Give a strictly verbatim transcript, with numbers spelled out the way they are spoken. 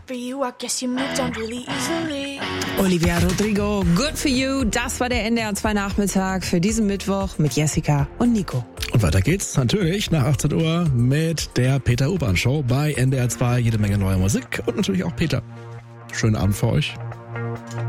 for you, I guess you moved on really easily. Olivia Rodrigo, Good for You. Das war der N D R zwei Nachmittag für diesen Mittwoch mit Jessica und Nico. Und weiter geht's natürlich nach achtzehn Uhr mit der Peter Urban Show bei N D R zwei. Jede Menge neue Musik und natürlich auch Peter. Schönen Abend für euch.